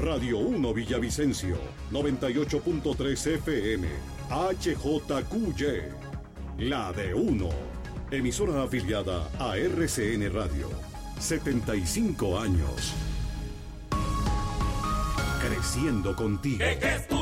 Radio 1 Villavicencio, 98.3 FM, HJQY, la de 1. Emisora afiliada a RCN Radio. 75 años. Creciendo contigo.